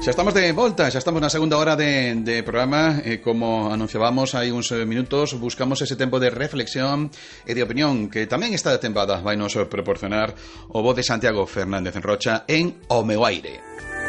Xa estamos de volta, xa estamos na segunda hora de programa. Como anunciábamos hai uns minutos, buscamos ese tempo de reflexión e de opinión que tamén esta tempada vai nos proporcionar o voz de Santiago Fernández en Rocha en O Meu Aire.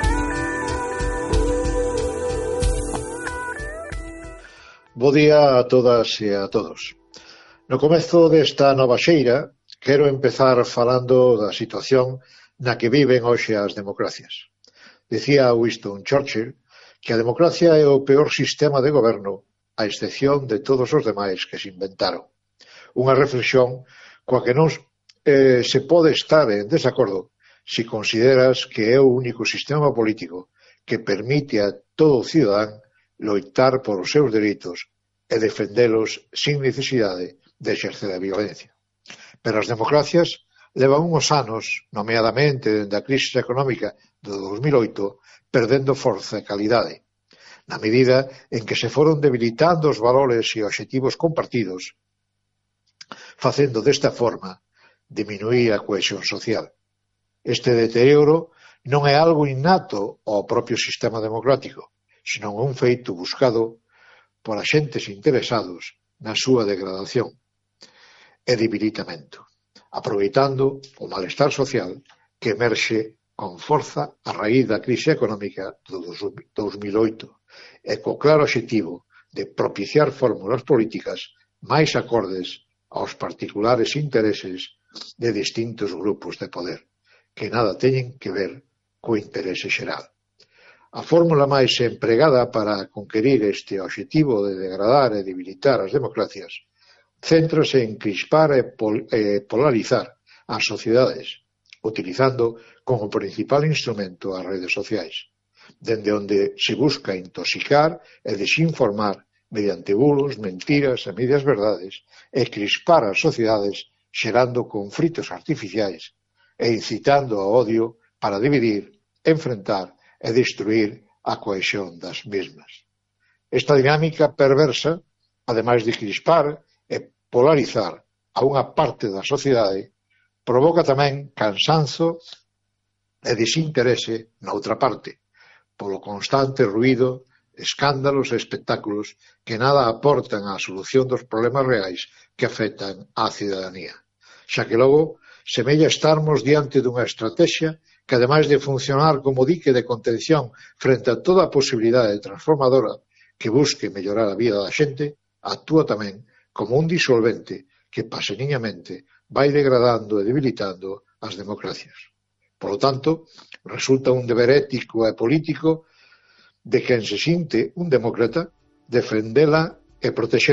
Bo día a todas e a todos. No comezo desta nova xeira, quero empezar falando da situación na que viven hoxe as democracias. Dicía Winston Churchill que a democracia é o peor sistema de goberno, a excepción de todos os demais que se inventaron. Unha reflexión coa que non se pode estar en desacordo se consideras que é o único sistema político que permite a todo cidadán loitar por os seus dereitos e defendelos sin necesidade de exercer a violencia. Pero as democracias levan uns anos, nomeadamente dende a crise económica do 2008, perdendo forza e calidade, na medida en que se foron debilitando os valores e obxectivos compartidos, facendo desta forma diminuir a cohesión social. Este deterioro non é algo innato ao propio sistema democrático, senón un feito buscado por axentes interesados na súa degradación e debilitamento, aproveitando o malestar social que emerxe con forza a raíz da crise económica do 2008 e co claro obxectivo de propiciar fórmulas políticas máis acordes aos particulares intereses de distintos grupos de poder, que nada teñen que ver co interese xeral. A fórmula máis empregada para conquerir este obxectivo de degradar e debilitar as democracias céntrase en crispar e polarizar as sociedades, utilizando como principal instrumento as redes sociais, dende onde se busca intoxicar e desinformar mediante bulos, mentiras e medias verdades e crispar as sociedades xerando conflitos artificiais e incitando ao odio para dividir, enfrentar e destruir a cohesión das mesmas. Esta dinámica perversa, ademais de crispar e polarizar a unha parte da sociedade, provoca tamén cansanzo e desinterese na outra parte, polo constante ruído, escándalos e espectáculos que nada aportan á solución dos problemas reais que afectan á cidadanía. Xa que logo semella estarmos diante dunha estrategia que, ademais de funcionar como dique de contención frente a toda a posibilidade transformadora que busque mellorar a vida da xente, actúa tamén como un disolvente que paseniñamente vai degradando e debilitando as democracias. Por lo tanto, resulta un deber ético e político de quen se sinte un demócrata defendela e protexer